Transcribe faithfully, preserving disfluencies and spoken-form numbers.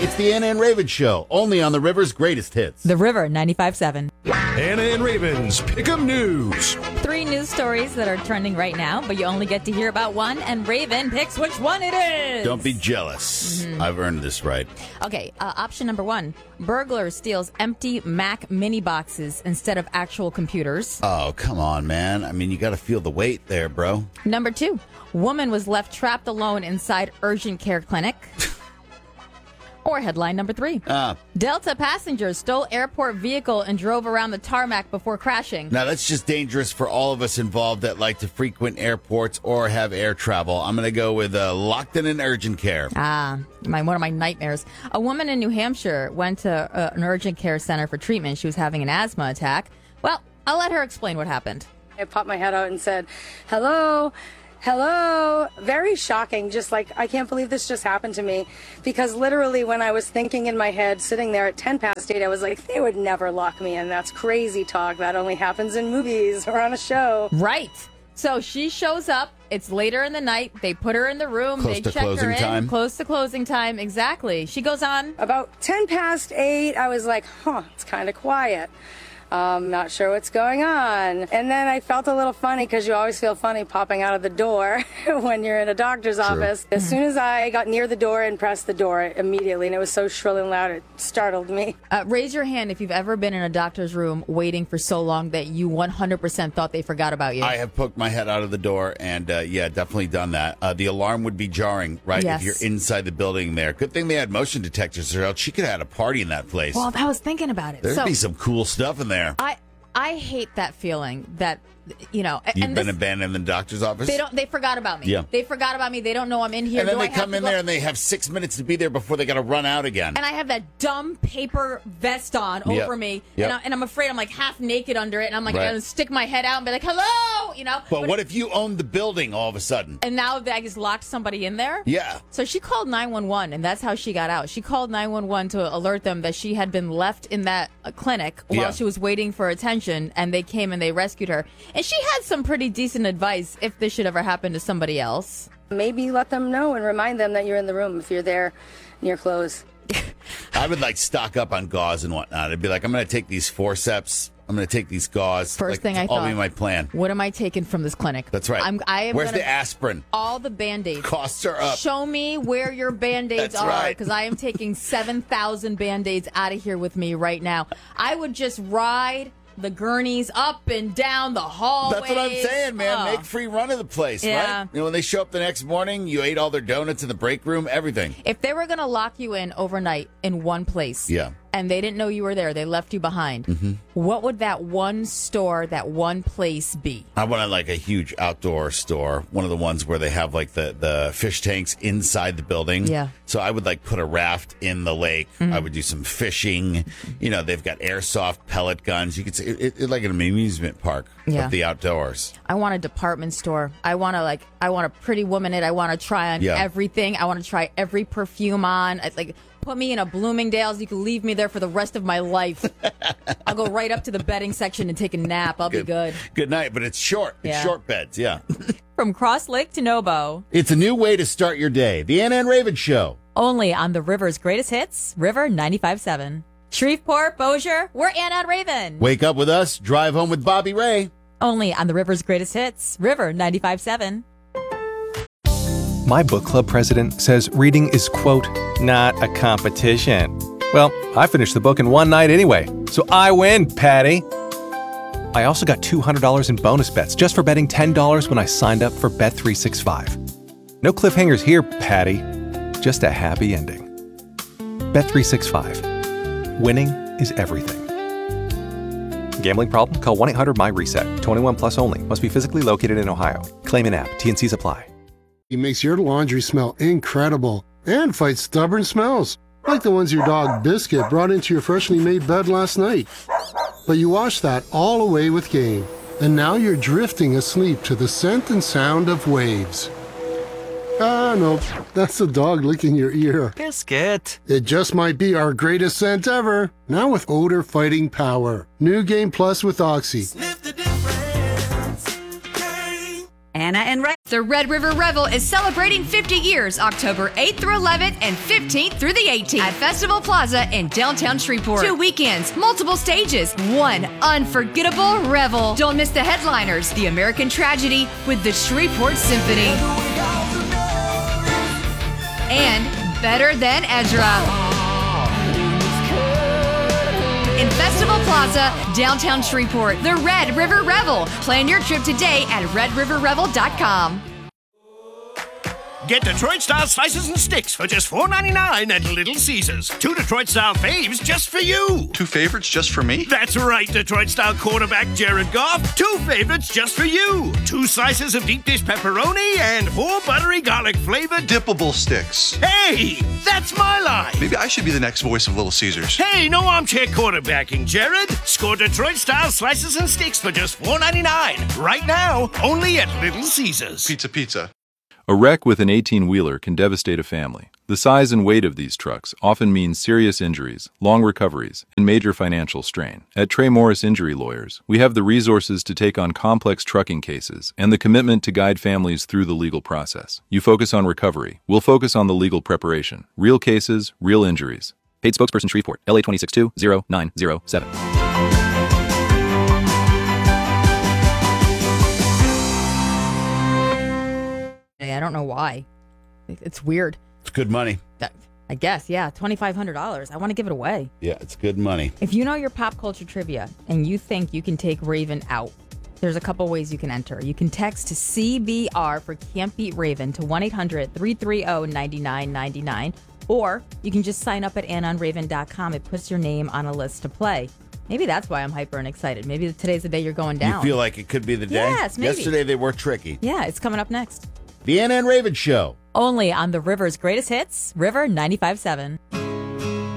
It's the Anna and Raven Show, only on the River's greatest hits. The River ninety-five seven. Anna and Raven's Pick'em News. Three news stories that are trending right now, but you only get to hear about one, and Raven picks which one it is. Don't be jealous. Mm-hmm. I've earned this right. Okay, uh, option number one. Burglar steals empty Mac mini boxes instead of actual computers. Oh, come on, man. I mean, you got to feel the weight there, bro. Number two. Woman was left trapped alone inside urgent care clinic. Or headline number three. Uh, Delta passengers stole airport vehicle and drove around the tarmac before crashing. Now, that's just dangerous for all of us involved that like to frequent airports or have air travel. I'm going to go with uh, locked in an urgent care. Ah, my one of my nightmares. A woman in New Hampshire went to uh, an urgent care center for treatment. She was having an asthma attack. Well, I'll let her explain what happened. I popped my head out and said, hello. Hello. Very shocking. Just like, I can't believe this just happened to me. Because literally when I was thinking in my head, sitting there at ten past eight, I was like, they would never lock me in. That's crazy talk. That only happens in movies or on a show. Right. So she shows up. It's later in the night. They put her in the room. Close they to check closing her in. time. Close to closing time. Exactly. She goes on. About ten past eight, I was like, huh, it's kind of quiet. Um, not sure what's going on. And then I felt a little funny because you always feel funny popping out of the door when you're in a doctor's True. office. As soon as I got near the door and pressed the door immediately, and it was so shrill and loud, it startled me. Uh, raise your hand if you've ever been in a doctor's room waiting for so long that you one hundred percent thought they forgot about you. I have poked my head out of the door and, uh, yeah, definitely done that. Uh, the alarm would be jarring, right, Yes. if you're inside the building there. Good thing they had motion detectors, or else she could have had a party in that place. Well, I was thinking about it. There'd so be some cool stuff in there. I I hate that feeling that, you know. You've and been this, abandoned in the doctor's office? They don't. They forgot about me. Yeah. They forgot about me. They don't know I'm in here. And then Do they I have come to in go- there and they have six minutes to be there before they got to run out again. And I have that dumb paper vest on Yep. over me, Yep. and, I, and I'm afraid I'm like half naked under it, and I'm like Right. gonna stick my head out and be like, "Hello," you know. But what if you owned the building all of a sudden? And now I just locked somebody in there. Yeah. So she called nine one one, and that's how she got out. She called nine one one to alert them that she had been left in that uh, clinic while Yeah. she was waiting for attention, and they came and they rescued her. And she had some pretty decent advice if this should ever happen to somebody else. Maybe let them know and remind them that you're in the room if you're there in your clothes. I would like stock up on gauze and whatnot. I'd be like, I'm going to take these forceps. I'm going to take these gauze. First like, thing I all thought, be my plan. What am I taking from this clinic? That's right. I'm, I am Where's gonna, the aspirin? all the Band-Aids. Costs are up. Show me where your Band-Aids That's are, right. because I am taking seven thousand Band-Aids out of here with me right now. I would just ride the gurneys up and down the hallways. That's what I'm saying, man. Oh. Make free run of the place, Yeah. right? You know, when they show up the next morning, you ate all their donuts in the break room, everything. If they were going to lock you in overnight in one place, Yeah. and they didn't know you were there, they left you behind, Mm-hmm. what would that one store, that one place be? I wanted like a huge outdoor store, one of the ones where they have like the, the fish tanks inside the building. Yeah. So I would like put a raft in the lake. Mm-hmm. I would do some fishing. You know, they've got airsoft pellet guns. You could say it, it, like an amusement park Yeah. with the outdoors. I want a department store. I want to like. I want a Pretty Woman it. I want to try on Yeah. everything. I want to try every perfume on. It's like put me in a Bloomingdale's. You can leave me there for the rest of my life. I'll go right up to the bedding section and take a nap. I'll be good. Good night, but it's short. It's Yeah. short beds, yeah. From Cross Lake to Nobo, It's a new way to start your day. The Anna and Raven Show. only on the River's greatest hits, River ninety-five seven. Shreveport, Bossier, we're Anna and Raven. Wake up with us. Drive home with Bobby Ray. Only on the River's greatest hits, River ninety-five seven. My book club president says reading is, quote, not a competition. Well, I finished the book in one night anyway, so I win, Patty. I also got two hundred dollars in bonus bets just for betting ten dollars when I signed up for Bet three sixty-five. No cliffhangers here, Patty. Just a happy ending. Bet three sixty-five. Winning is everything. Gambling problem? Call one eight hundred my reset. twenty-one plus only. Must be physically located in Ohio. Claim in app. T N Cs apply. He makes your laundry smell incredible and fights stubborn smells, like the ones your dog Biscuit brought into your freshly made bed last night. But you washed that all away with Gain, and now you're drifting asleep to the scent and sound of waves. Ah, no, that's the dog licking your ear. Biscuit. It just might be our greatest scent ever, now with odor fighting power. New Gain Plus with Oxy. Anna and Ray. The Red River Revel is celebrating fifty years, October eighth through eleventh and fifteenth through the eighteenth at Festival Plaza in downtown Shreveport. Two weekends, multiple stages, one unforgettable revel. Don't miss the headliners, The American Tragedy with the Shreveport Symphony. And Better Than Ezra. In Festival Plaza, downtown Shreveport, the Red River Revel. Plan your trip today at red river revel dot com. Get Detroit-style slices and sticks for just four ninety-nine at Little Caesars. Two Detroit-style faves just for you. Two favorites just for me? That's right, Detroit-style quarterback Jared Goff. Two favorites just for you. Two slices of deep dish pepperoni and four buttery garlic-flavored dippable sticks. Hey, that's my line. Maybe I should be the next voice of Little Caesars. Hey, no armchair quarterbacking, Jared. Score Detroit-style slices and sticks for just four ninety-nine. Right now, only at Little Caesars. Pizza, pizza. A wreck with an eighteen-wheeler can devastate a family. The size and weight of these trucks often means serious injuries, long recoveries, and major financial strain. At Trey Morris Injury Lawyers, we have the resources to take on complex trucking cases and the commitment to guide families through the legal process. You focus on recovery. We'll focus on the legal preparation. Real cases, real injuries. Paid spokesperson Shreveport, L A two six two zero nine zero seven. I don't know why. It's weird. It's good money. I guess, yeah. twenty-five hundred dollars. I want to give it away. Yeah, it's good money. If you know your pop culture trivia and you think you can take Raven out, there's a couple ways you can enter. You can text to C B R for Can't Beat Raven to one eight hundred three three zero nine nine nine nine, or you can just sign up at anna on raven dot com. It puts your name on a list to play. Maybe that's why I'm hyper and excited. Maybe today's the day you're going down. You feel like it could be the day? Yes, maybe. Yesterday they were tricky. Yeah, it's coming up next. The Anna and Raven Show. Only on the River's greatest hits, River ninety-five point seven.